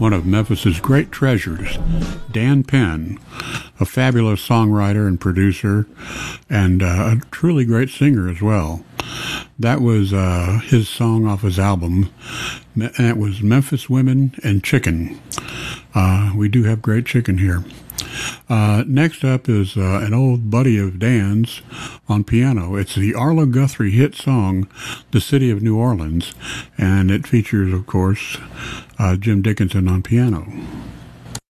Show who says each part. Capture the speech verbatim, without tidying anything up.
Speaker 1: one of Memphis's great treasures, Dan Penn, a fabulous songwriter and producer, and uh, a truly great singer as well. That was uh, his song off his album, and it was Memphis Women and Chicken. Uh, we do have great chicken here. Uh, next up is uh, an old buddy of Dan's on piano. It's the Arlo Guthrie hit song, The City of New Orleans, and it features, of course, uh, Jim Dickinson on piano.